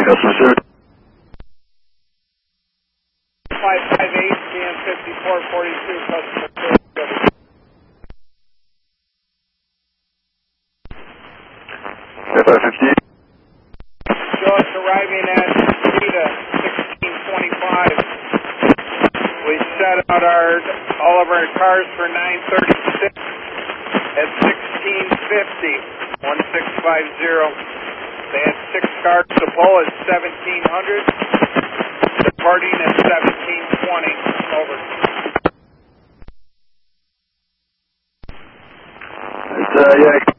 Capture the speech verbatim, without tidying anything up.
Customer service. five five eight, C M fifty-four forty-two, customer service. five fifty-eight. Show us arriving at Rita, sixteen twenty-five. We set out our all of our cars for nine thirty-six at sixteen fifty, one six five zero. They had six cars to pull at seventeen hundred. Departing at seventeen twenty. Over. It's, uh, yeah.